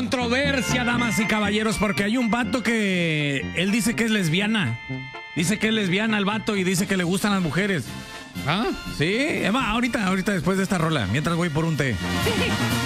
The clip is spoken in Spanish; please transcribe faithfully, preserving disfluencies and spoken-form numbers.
Controversia, damas y caballeros, porque hay un vato que él dice que es lesbiana. Dice que es lesbiana el vato y dice que le gustan las mujeres. ¿Ah? Sí, Emma, ahorita, ahorita después de esta rola, mientras voy por un té.